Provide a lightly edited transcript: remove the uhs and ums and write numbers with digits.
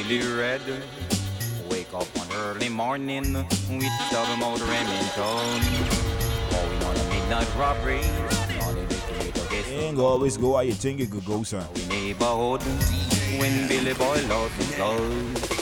Billy Red. Wake up one early morning with double motor Remington. Going on a midnight robbery. Ain't always go how you think you could go, son. We neighborhood when Billy Boy lost his love.